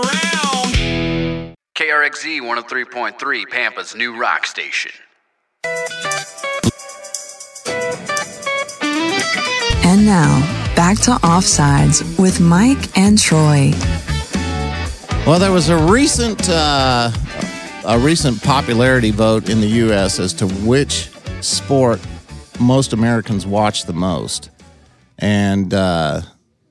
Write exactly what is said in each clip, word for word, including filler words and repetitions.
K R X Z one oh three point three, Pampa's new rock station. And now, back to Offsides with Mike and Troy. Well, there was a recent uh, a recent popularity vote in the U S as to which sport most Americans watch the most. And uh,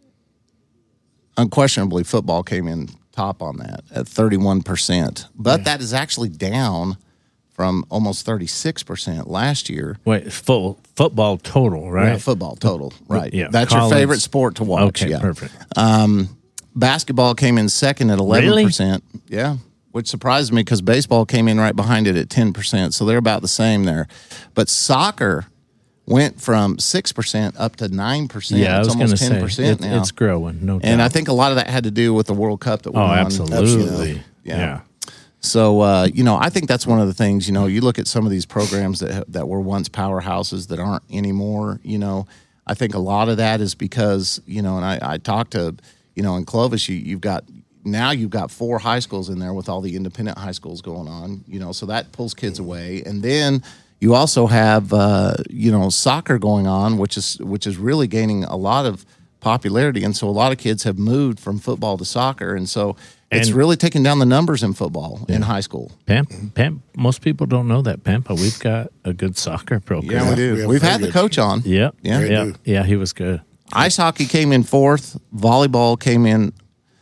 unquestionably, football came in top on that at thirty-one percent. But yeah. that is actually down from almost thirty-six percent last year. Wait, full, football total, right? Yeah, football total, right. Yeah, That's college. Your favorite sport to watch. Okay, yeah. perfect. Um, basketball came in second at eleven percent. Really? Yeah, which surprised me because baseball came in right behind it at ten percent. So they're about the same there. But soccer went from six percent up to nine percent. Yeah, it's I was going to almost ten percent say, it, now. it's growing, no doubt. And I think a lot of that had to do with the World Cup that we oh, won. absolutely. Yeah. yeah. So, uh, you know, I think that's one of the things, you know, you look at some of these programs that that were once powerhouses that aren't anymore, you know, I think a lot of that is because, you know, and I, I talked to, you know, in Clovis, you, you've got, now you've got four high schools in there with all the independent high schools going on, you know, so that pulls kids away. And then you also have, uh, you know, soccer going on, which is which is really gaining a lot of popularity. And so a lot of kids have moved from football to soccer. And so it's and, really taking down the numbers in football yeah. in high school. Pam, Pam, most people don't know that, Pampa. We've got a good soccer program. Yeah, we do. We We've had good. the coach on. Yep. Yeah. Yeah. do. Yeah, he was good. Ice hockey came in fourth. Volleyball came in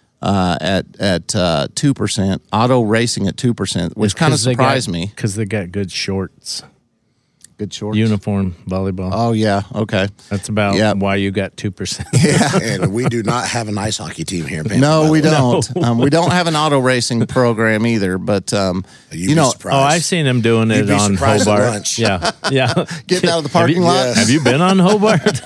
uh, at at uh, two percent. Auto racing at two percent, which kind of surprised me. Because they got good shorts. Good shorts. Uniform volleyball. Oh, yeah. Okay. That's about Yep. why you got two percent. Yeah. And we do not have an ice hockey team here in Pampa. No, we No. don't. Um, we don't have an auto racing program either. But um, You'd you be know, surprised. Oh, I've seen him doing You'd it be on surprised at Hobart. lunch. Yeah, yeah. getting out of the Have parking you, lot. Yes. have you been on Hobart?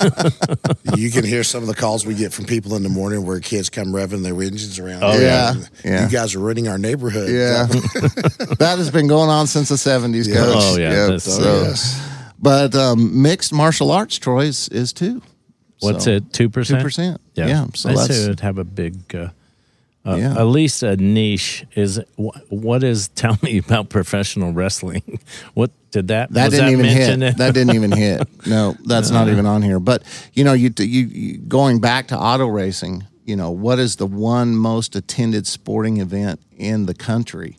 You can hear some of the calls we get from people in the morning where kids come revving their engines around. Oh, here. yeah. And Yeah. You guys are ruining our neighborhood. Yeah, that has been going on since the seventies, Yeah. Coach. Oh, yeah, Yep, that's- so- Oh, yes. But um, mixed martial arts, Troy, is, is two. What's So, it? Two percent. Two percent. Yeah. So I that's say it'd have a big, uh, uh, Yeah. at least a niche. Is wh- what is? Tell me about professional wrestling. What did that? that was didn't that even hit. mentioned in- That didn't even hit. No, that's not even on here. But you know, you, you you going back to auto racing. You know, what is the one most attended sporting event in the country?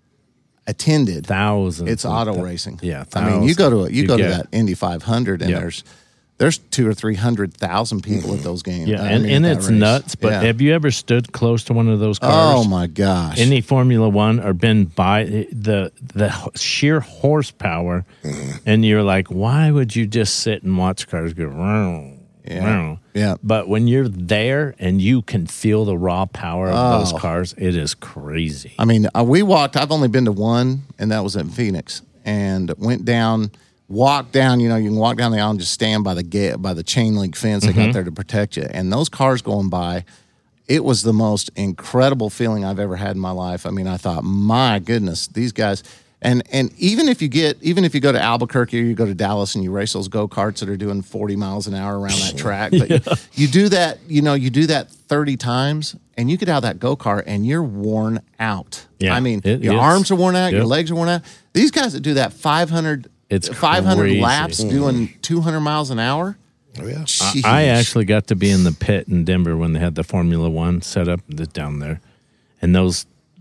Attended. Thousands. It's of auto thou- racing. Yeah, I mean, you go to a, you, You go to get- that Indy five hundred, and Yeah. there's there's two or three hundred thousand people at those games. Yeah, I and, mean, and at that it's race. nuts. But Yeah. have you ever stood close to one of those cars? Oh my gosh! Any Formula One or been by the the sheer horsepower, and you're like, why would you just sit and watch cars go? Row, Yeah. row? Yeah. But when you're there and you can feel the raw power of Oh. those cars, it is crazy. I mean, uh, we walked. I've only been to one, and that was in Phoenix. And went down, walked down. You know, you can walk down the aisle and just stand by the gate, by the chain link fence they got there to protect you. And those cars going by, it was the most incredible feeling I've ever had in my life. I mean, I thought, my goodness, these guys. And and even if you get, even if you go to Albuquerque or you go to Dallas and you race those go karts that are doing forty miles an hour around that track, but you, you do that, you know, you do that thirty times, and you get out of that go kart and you're worn out. Yeah, I mean, it- your it's- arms are worn out, your yep. legs are worn out. These guys that do that five hundred, It's five hundred crazy. laps doing two hundred miles an hour. Oh, yeah. Jeez. I actually got to be in the pit in Denver when they had the Formula One set up down there, and those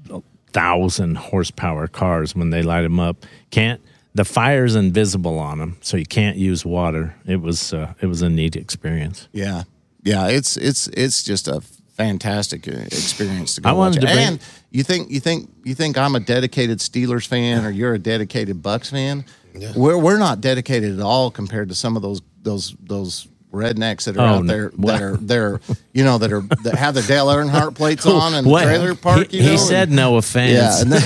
thousand horsepower cars, when they light them up, can't the fire's invisible on them, so you can't use water. It was uh, it was a neat experience. Yeah, yeah, it's it's it's just a fantastic uh, experience to go I wanted watch. to bring- And you think you think you think I'm a dedicated Steelers fan or you're a dedicated Bucks fan? Yeah. We're we're not dedicated at all compared to some of those those those rednecks that are Oh, out there what? that are they're you know that are that have their Dale Earnhardt plates on in the What? trailer park. He, You know, he said and- no offense. yeah. And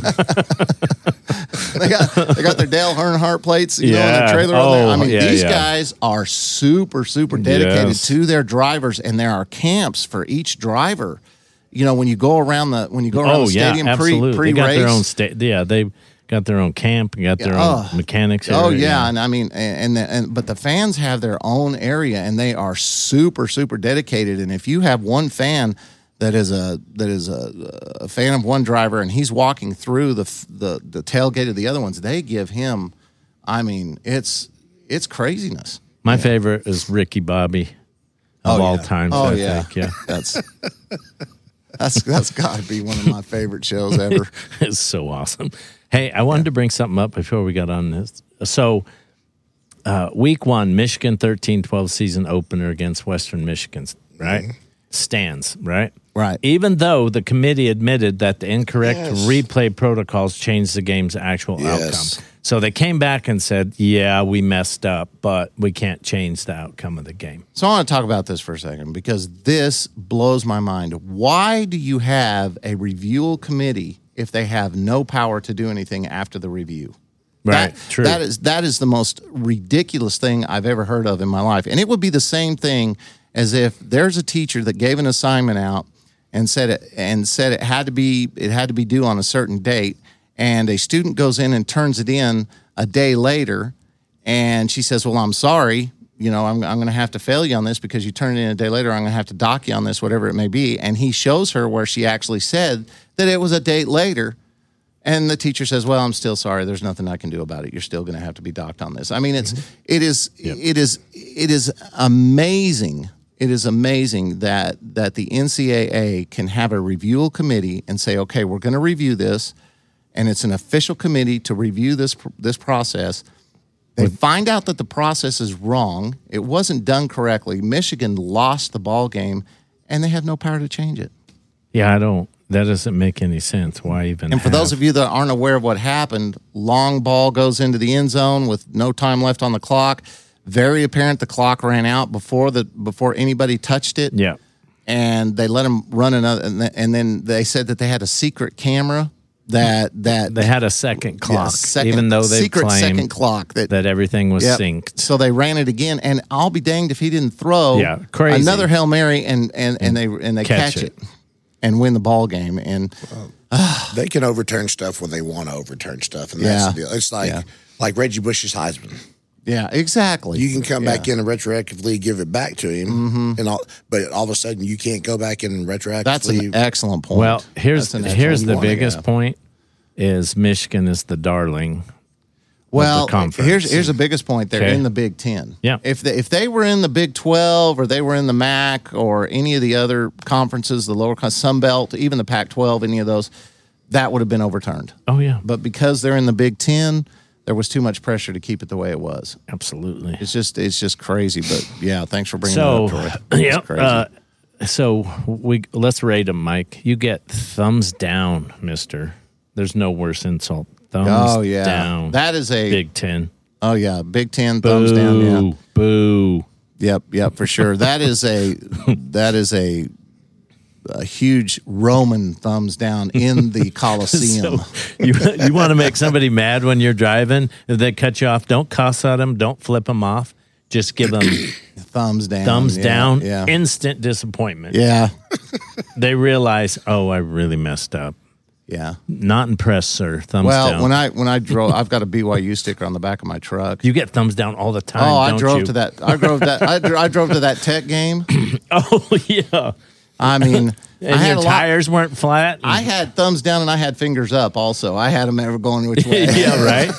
they, they got they got their Dale Earnhardt plates, you know, in Yeah. the trailer. on there. I Oh, mean, yeah, these yeah. guys are super, super dedicated Yes. to their drivers, and there are camps for each driver. You know, when you go around the when you go around Oh the yeah, stadium pre absolutely. pre They got race. their own sta- Yeah, they got their own camp. Got their Yeah, own oh. mechanics. Oh area, yeah, and I mean, and, and and but the fans have their own area, and they are super, super dedicated. And if you have one fan that is a that is a, a fan of one driver, and he's walking through the the the tailgate of the other ones. They give him, I mean, it's it's craziness. My yeah. favorite is Ricky Bobby of oh, all yeah. time. Oh I yeah, think. yeah, that's that's that's got to be one of my favorite shows ever. It's so awesome. Hey, I wanted yeah. to bring something up before we got on this. So, uh, week one, Michigan thirteen twelve season opener against Western Michigan, right? Mm-hmm. Stands, right? Right. Even though the committee admitted that the incorrect yes. replay protocols changed the game's actual yes. outcome. So they came back and said, yeah, we messed up, but we can't change the outcome of the game. So I want to talk about this for a second because this blows my mind. Why do you have a review committee if they have no power to do anything after the review? Right, that, true. That is, that is the most ridiculous thing I've ever heard of in my life. And it would be the same thing as if there's a teacher that gave an assignment out and said it and said it had to be it had to be due on a certain date, and a student goes in and turns it in a day later, and she says, "Well, I'm sorry, you know, I'm I'm going to have to fail you on this because you turned it in a day later. I'm going to have to dock you on this, whatever it may be." And he shows her where she actually said that it was a date later. And the teacher says, "Well, I'm still sorry. There's nothing I can do about it. You're still going to have to be docked on this." I mean, it's mm-hmm. it is yep. it is it is amazing. It is amazing that that the N C double A can have a review committee and say, "Okay, we're going to review this," and it's an official committee to review this this process. They find out that the process is wrong. It wasn't done correctly. Michigan lost the ball game, and they have no power to change it. Yeah, I don't. That doesn't make any sense. Why even? And for have... those of you that aren't aware of what happened, long ball goes into the end zone with no time left on the clock. Very apparent the clock ran out before the before anybody touched it. Yeah, and they let them run another, and then they said that they had a secret camera that that they had a second clock, yeah, second, even though they secret claimed second clock that that everything was yep. synced. So they ran it again, and I'll be danged if he didn't throw yeah, crazy. another Hail Mary and and, and, and they and they catch, catch it. it and win the ball game. And well, uh, they can overturn stuff when they want to overturn stuff, and that's yeah, the deal. It's like yeah. like Reggie Bush's Heisman. Yeah, exactly. You can come yeah. back in and retroactively give it back to him, mm-hmm. and all, but all of a sudden you can't go back and retroactively. That's an excellent point. Well, here's here's the biggest yeah. point: is Michigan is the darling. Well, of the conference. here's here's the biggest point: they're okay. in the Big Ten. Yeah. If they, if they were in the Big twelve or they were in the M A C or any of the other conferences, the lower Sun Belt, even the Pac twelve, any of those, that would have been overturned. Oh yeah. But because they're in the Big Ten, there was too much pressure to keep it the way it was. Absolutely. It's just it's just crazy. But yeah, thanks for bringing so, that up, Troy. Yeah. Crazy. Uh, so we let's rate them, Mike. You get thumbs down, Mister. There's no worse insult. Thumbs oh yeah, down. That is a Big Ten. Oh yeah, Big Ten Boo, thumbs down. Yeah. Boo. Yep. Yep. For sure. That is a that is a. a huge Roman thumbs down in the Coliseum. So you you want to make somebody mad when you're driving? If they cut you off, don't cuss at them. Don't flip them off. Just give them thumbs down. Thumbs yeah, down. Yeah. Instant disappointment. Yeah. They realize, oh, I really messed up. Yeah. Not impressed, sir. Thumbs well, down. Well, when I when I drove, I've got a B Y U sticker on the back of my truck. You get thumbs down all the time. Oh, don't I drove you? to that. I drove that. I, dro- I drove to that Tech game. Oh yeah. I mean, and I had your a lot, tires weren't flat. And... I had thumbs down and I had fingers up. Also, I had them ever going which way. Yeah, right.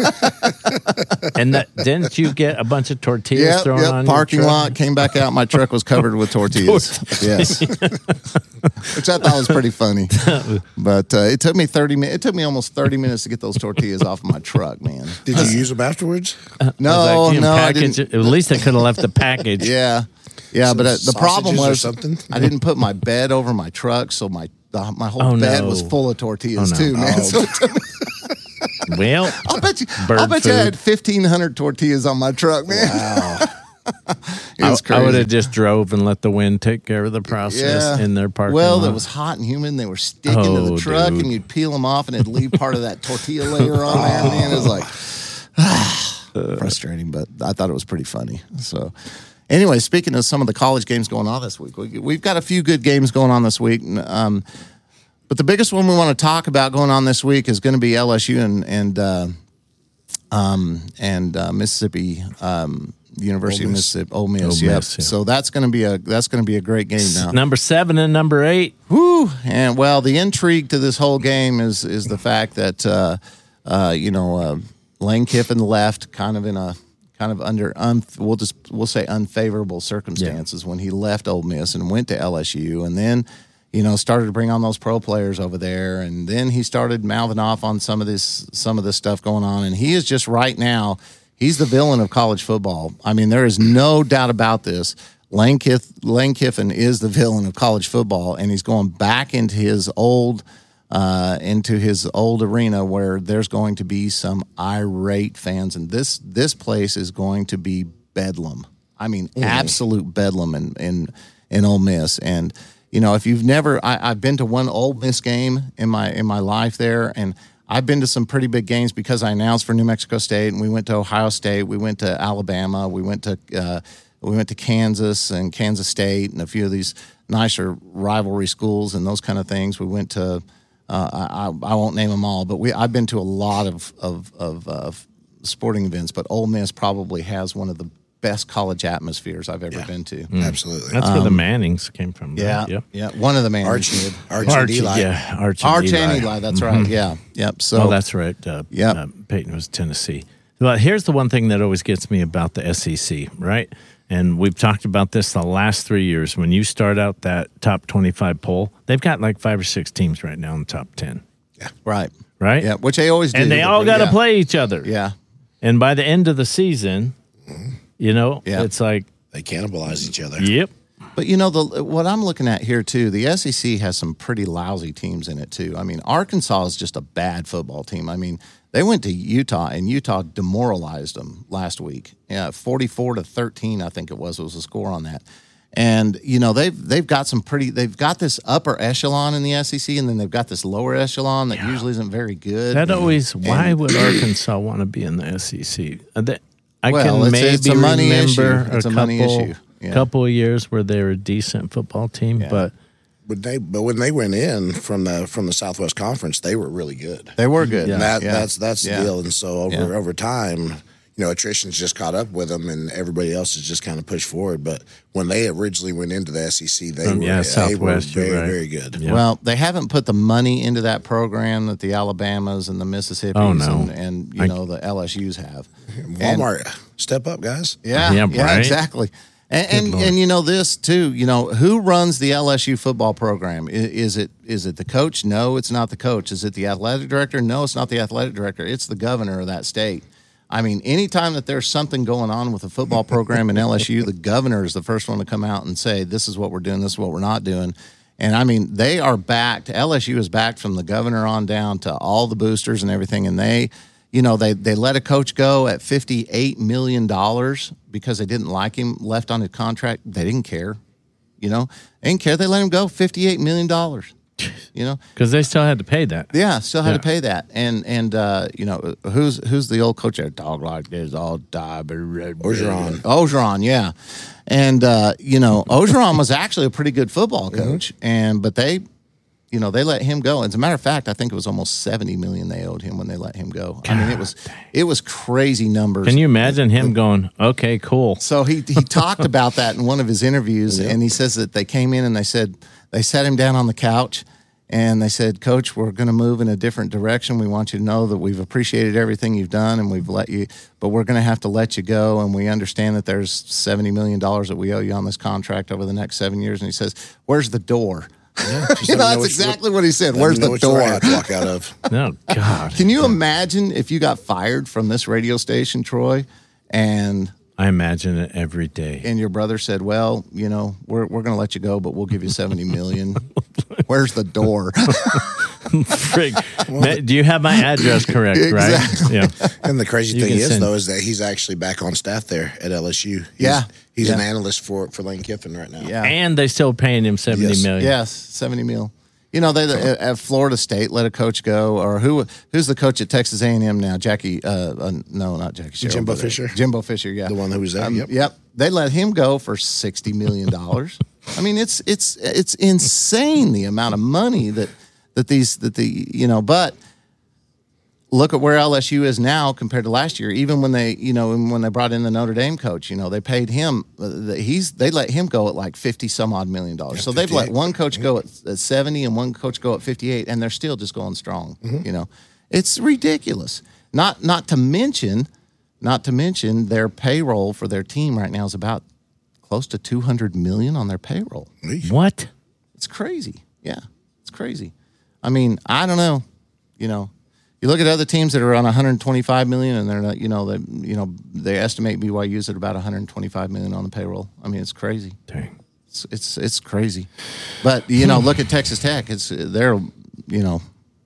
And that didn't you get a bunch of tortillas yep, thrown yep, on parking your truck? lot? Came back out. My truck was covered with tortillas. Yes, which I thought was pretty funny. But uh, it took me thirty minutes. It took me almost thirty minutes to get those tortillas off of my truck, man. Did you use them afterwards? No, like, no, I package, didn't. At least I could have left the package. Yeah. Yeah, So but uh, the problem was something? I didn't put my bed over my truck, so my the, my whole Oh, bed no. was full of tortillas Oh, no. too, man. Oh. So it took me- Well, I'll bet you, bird I'll bet you I food. had fifteen hundred tortillas on my truck, man. Wow. It was I, crazy. I would have just drove and let the wind take care of the process yeah. in their parking Well, lot. it was hot and humid, and they were sticking to Oh, the truck, dude. and you'd peel them off, and it'd leave part of that tortilla layer on there, man. It was like frustrating, but I thought it was pretty funny. So. Anyway, speaking of some of the college games going on this week, we, we've got a few good games going on this week. Um, but the biggest one we want to talk about going on this week is going to be L S U and and uh, um, and uh, Mississippi um, University Ole of Miss. Mississippi, Ole Miss. Ole Yep. Miss, yeah. So that's going to be a that's going to be a great game now. Number seven and number eight. Woo! And well, the intrigue to this whole game is is the fact that uh, uh, you know uh, Lane Kiffin left kind of in a kind of under un, we'll just we'll say unfavorable circumstances yeah. when he left Ole Miss and went to L S U, and then you know started to bring on those pro players over there, and then he started mouthing off on some of this some of this stuff going on, and he is just right now. He's the villain of college football. I mean, there is no doubt about this. Lane, Kiff, Lane Kiffin is the villain of college football, and he's going back into his old uh, into his old arena where there's going to be some irate fans, and this this place is going to be bedlam. I mean, mm. absolute bedlam in, in in Ole Miss. And you know, if you've never, I, I've been to one Ole Miss game in my in my life there, and I've been to some pretty big games because I announced for New Mexico State, and we went to Ohio State, we went to Alabama, we went to uh, we went to Kansas and Kansas State, and a few of these nicer rivalry schools and those kind of things. We went to uh, I, I won't name them all, but we I've been to a lot of of, of uh, sporting events, but Ole Miss probably has one of the best college atmospheres I've ever yeah. been to. Mm. Absolutely, that's um, where the Mannings came from. Right? Yeah, yep. yeah, one of the Mannings. Archie, Archie, Archie, Eli. yeah, Archie, Archie Eli. and Eli. That's mm-hmm. right. Yeah, yep. So oh, that's right. Uh, yep. uh, Peyton was Tennessee. But here's the one thing that always gets me about the S E C, right? And we've talked about this the last three years. When you start out that top twenty-five poll, they've got like five or six teams right now in the top ten. Yeah, right, right. Yeah, which they always do. And they all got to yeah. play each other. Yeah. And by the end of the season, you know, yeah. it's like they cannibalize each other. Yep. But you know the what I'm looking at here too. The S E C has some pretty lousy teams in it too. I mean, Arkansas is just a bad football team. I mean, they went to Utah and Utah demoralized them last week. Yeah, forty-four to thirteen, I think it was was the score on that. And you know they've they've got some pretty. They've got this upper echelon in the S E C, and then they've got this lower echelon that yeah. usually isn't very good. That always. And, why would Arkansas want to be in the S E C? They, I well, can it's, maybe it's a money remember issue. It's a, a couple, money issue. Yeah. couple of years where they were a decent football team, Yeah. but But they, but when they went in from the from the Southwest Conference, they were really good. They were good. And that yeah. that's that's yeah. the deal. And so over Yeah. over time, you know, attrition's just caught up with them, and everybody else has just kind of pushed forward. But when they originally went into the S E C, they Um, were yeah, they were Southwest, you're very right. very good. Yeah. Well, they haven't put the money into that program that the Alabamas and the Mississippis Oh, no. and, and you I- know the L S Us have. Walmart, step up, guys. Yeah, Yeah, yeah, right. exactly. And and, Lord. and you know this too. You know who runs the L S U football program? Is, is it is it the coach? No, it's not the coach. Is it the athletic director? No, it's not the athletic director. It's the governor of that state. I mean, anytime that there's something going on with the football program in L S U, the governor is the first one to come out and say, "This is what we're doing. This is what we're not doing." And I mean, they are backed. L S U is backed from the governor on down to all the boosters and everything. And they, you know, they they let a coach go at fifty-eight million dollars because they didn't like him, left on his contract. They didn't care. You know, they didn't care. They let him go, fifty-eight million dollars. You know, because they still had to pay that. yeah, still had Yeah. to pay that. And and uh, you know, who's who's the old coach? A dog like this, all die. Orgeron. Orgeron, yeah. And uh, you know, Orgeron was actually a pretty good football coach, mm-hmm. and but they, you know, they let him go. As a matter of fact, I think it was almost seventy million they owed him when they let him go. I mean, it was it was crazy numbers. Can you imagine him going, "Okay, cool"? So he he talked about that in one of his interviews, Yeah. and he says that they came in and they said they sat him down on the couch. And they said, "Coach, we're going to move in a different direction. We want you to know that we've appreciated everything you've done, and we've let you, but we're going to have to let you go. And we understand that there's seventy million dollars that we owe you on this contract over the next seven years." And he says, "Where's the door?" Yeah, You know, that's exactly what he said. Where's the door? I have to walk out of. Oh God! Can you imagine if you got fired from this radio station, Troy, and I imagine it every day. and your brother said, "Well, you know, we're we're going to let you go, but we'll give you seventy million. Where's the door?" Frig. Ma- Do you have my address correct? Exactly. Right? Yeah. And the crazy You thing can is, send- though, is that he's actually back on staff there at L S U. He's, Yeah. he's Yeah. an analyst for for Lane Kiffin right now. Yeah. And they still paying him seventy Yes. million. Yes, seventy mil. You know, they at Florida State let a coach go, or who? Who's the coach at Texas A and M now? Jackie? Uh, uh, no, not Jackie. Sherrill, Jimbo but, uh, Fisher? Jimbo Fisher, yeah, The one who was there, Um, yep. Yep. They let him go for sixty million dollars. I mean, it's it's it's insane the amount of money that that these that the you know, but look at where L S U is now compared to last year. Even when they, you know, when they brought in the Notre Dame coach, you know, they paid him. Uh, he's they let him go at like fifty some odd million dollars. Yeah, so they've let one coach go at, at seventy and one coach go at fifty-eight, and they're still just going strong. Mm-hmm. You know, it's ridiculous. Not not to mention, not to mention their payroll for their team right now is about close to two hundred million on their payroll. What? It's crazy. Yeah, it's crazy. I mean, I don't know. You know. You look at other teams that are on one hundred twenty-five million, and they're not, you know, they, you know, they estimate B Y U's at about one hundred twenty-five million on the payroll. I mean, it's crazy. Dang, it's it's, it's crazy. But you know, look at Texas Tech. It's they're, you know,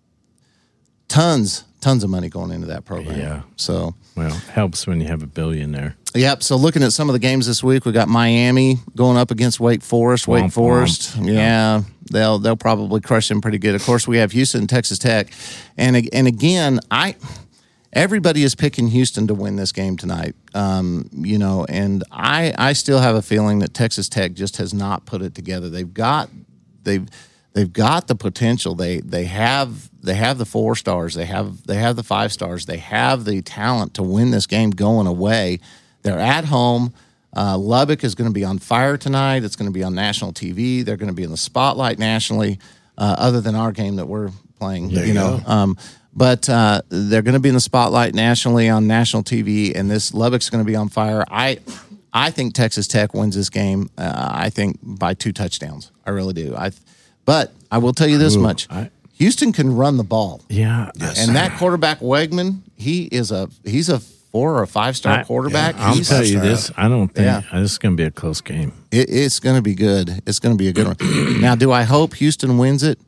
tons tons of money going into that program. Yeah. So well, it helps when you have a billion there. Yep. So looking at some of the games this week, we got Miami going up against Wake Forest. Wake Womp, Forest, womp. yeah. yeah, they'll they'll probably crush them pretty good. Of course, we have Houston and Texas Tech, and and again, I everybody is picking Houston to win this game tonight. Um, you know, and I I still have a feeling that Texas Tech just has not put it together. They've got they've they've got the potential. They they have they have the four stars. They have they have the five stars. They have the talent to win this game going away. They're at home. Uh, Lubbock is going to be on fire tonight. It's going to be on national T V. They're going to be in the spotlight nationally, uh, other than our game that we're playing. There you you know, go. um, but uh, they're going to be in the spotlight nationally on national T V, and this Lubbock's going to be on fire. I, I think Texas Tech wins this game. Uh, I think by two touchdowns. I really do. I, but I will tell you this Ooh, much: I, Houston can run the ball. Yeah, And that quarterback Wegman, he is a he's a four or a five star I- quarterback. I'll He's- tell you this. I don't think Yeah. this is going to be a close game. It, it's going to be good. It's going to be a good one. Now, do I hope Houston wins it?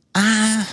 Ah,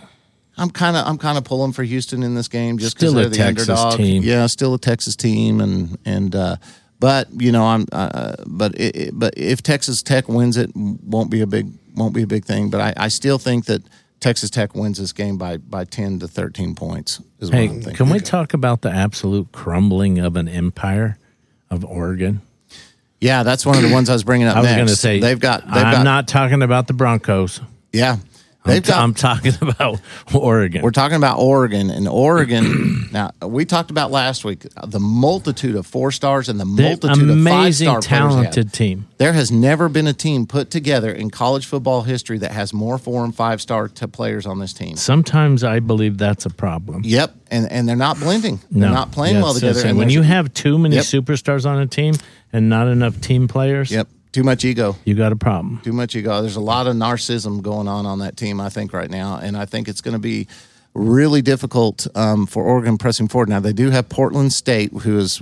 I'm kind of I'm kind of pulling for Houston in this game just because Still a they're the Texas underdog. team. Yeah, still a Texas team, and and uh, but you know I'm uh, but it, it- but if Texas Tech wins it, won't be a big won't be a big thing. But I, I still think that Texas Tech wins this game by by ten to thirteen points. Is what Hey, I'm thinking. can we talk about the absolute crumbling of an empire of Oregon? Yeah, that's one of the ones I was bringing up I was next. going to say they've got. They've I'm got, not talking about the Broncos. Yeah, I'm, they've t- got. I'm talking about Oregon. We're talking about Oregon, and Oregon. Now we talked about last week the multitude of four stars and the The multitude of five amazing, star talented team. There has never been a team put together in college football history that has more four and five star t- players on this team. Sometimes I believe that's a problem. Yep, and and they're not blending. They're No. not playing Yeah, well so- together. so and when there's- you have too many Yep. superstars on a team and not enough team players, yep, too much ego. you got a problem. Too much ego. There's a lot of narcissism going on on that team, I think, right now, and I think it's going to be really difficult um, for Oregon pressing forward. Now they do have Portland State, who is,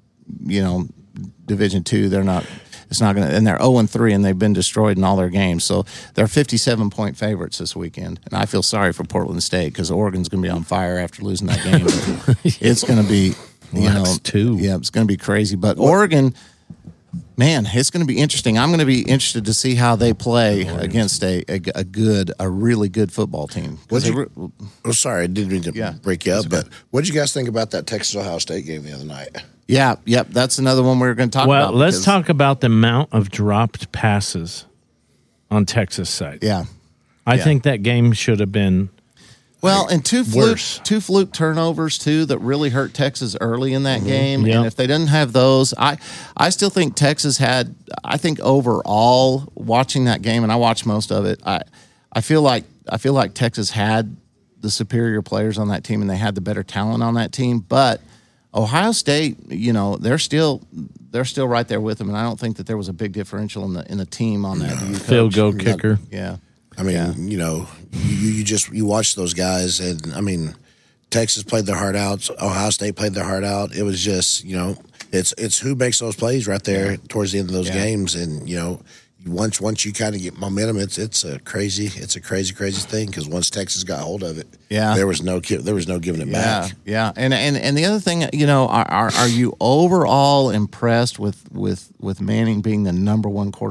you know, Division Two. They're not. It's not going to, and they're zero and three, and they've been destroyed in all their games. So they're fifty-seven point favorites this weekend, and I feel sorry for Portland State because Oregon's going to be on fire after losing that game. It's going to be, you Well, know, that's two. yeah, it's going to be crazy. But Oregon. Man, it's going to be interesting. I'm going to be interested to see how they play against a, a, a good, a really good football team. 'Cause What'd you- they re- Oh, sorry, I didn't mean to Yeah, break you up, that's okay. but what did you guys think about that Texas Ohio State game the other night? yeah, yep. That's another one we we're going to talk Well, about. let's because- talk about the amount of dropped passes on Texas side. Yeah. I yeah. think that game should have been Well, and two fluke, Worse. two fluke turnovers too that really hurt Texas early in that game. Yeah. And if they didn't have those, I I still think Texas had. I think overall, watching that game, and I watched most of it, I I feel like I feel like Texas had the superior players on that team, and they had the better talent on that team. But Ohio State, you know, they're still they're still right there with them, and I don't think that there was a big differential in the in the team on that. Do you, field Coach? goal kicker. Yeah. I mean, Yeah. you know, you, you just you watch those guys, and I mean, Texas played their heart out. Ohio State played their heart out. It was just, you know, it's it's who makes those plays right there towards the end of those Yeah. games, and you know, once once you kind of get momentum, it's it's a crazy it's a crazy crazy thing because once Texas got hold of it, Yeah. there was no ki- there was no giving it Yeah, back. yeah, and and and the other thing, you know, are are, are you overall impressed with with with Manning being the number one quarterback?